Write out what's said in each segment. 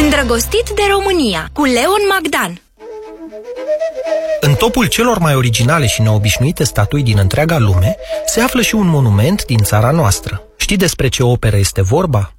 Îndrăgostit de România, cu Leon Magdan. În topul celor mai originale și neobișnuite statui din întreaga lume se află și un monument din țara noastră. Știi despre ce operă este vorba?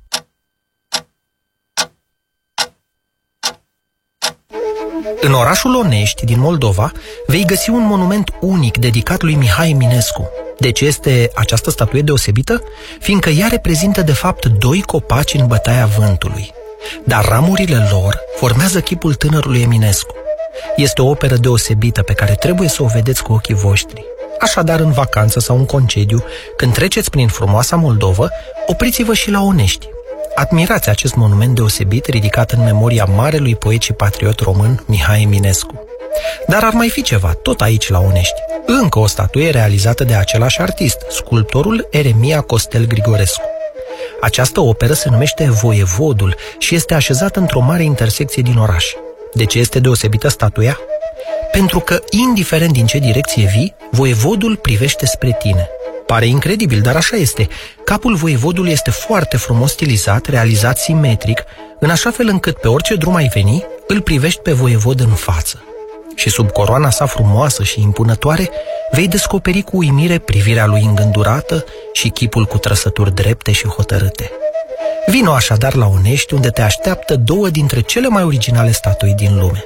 În orașul Onești, din Moldova, vei găsi un monument unic dedicat lui Mihai Eminescu. De ce este această statuie deosebită? Fiindcă ea reprezintă de fapt doi copaci în bătaia vântului. Dar ramurile lor formează chipul tânărului Eminescu. Este o operă deosebită pe care trebuie să o vedeți cu ochii voștri. Așadar, în vacanță sau în concediu, când treceți prin frumoasa Moldovă, opriți-vă și la Onești. Admirați acest monument deosebit ridicat în memoria marelui poet și patriot român Mihai Eminescu. Dar ar mai fi ceva, tot aici la Onești. Încă o statuie realizată de același artist, sculptorul Eremia Costel Grigorescu. Această operă se numește Voievodul și este așezată într-o mare intersecție din oraș. De ce este deosebită statuia? Pentru că, indiferent din ce direcție vii, voievodul privește spre tine. Pare incredibil, dar așa este. Capul voievodului este foarte frumos stilizat, realizat simetric, în așa fel încât pe orice drum ai veni, îl privești pe voievod în față. Și sub coroana sa frumoasă și impunătoare, vei descoperi cu uimire privirea lui îngândurată și chipul cu trăsături drepte și hotărâte. Vino așadar la Onești, unde te așteaptă două dintre cele mai originale statui din lume.